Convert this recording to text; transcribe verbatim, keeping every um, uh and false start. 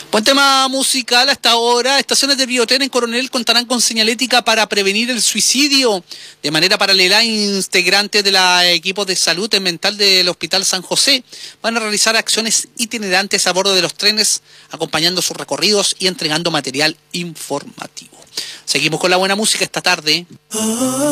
Buen tema musical hasta ahora. Estaciones de Biotren en Coronel contarán con señalética para prevenir el suicidio. De manera paralela, integrantes de la equipo de salud mental del Hospital San José van a realizar acciones itinerantes a bordo de los trenes, acompañando sus recorridos y entregando material informativo. Seguimos con la buena música esta tarde.